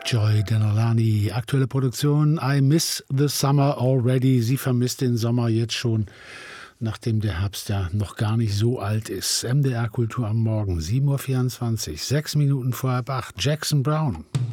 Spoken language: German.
Joy Denalani, aktuelle Produktion I Miss the Summer Already. Sie vermisst den Sommer jetzt schon, nachdem der Herbst ja noch gar nicht so alt ist. MDR Kultur am Morgen, 7:24 Uhr, 6 Minuten vor halb 8. Jackson Browne.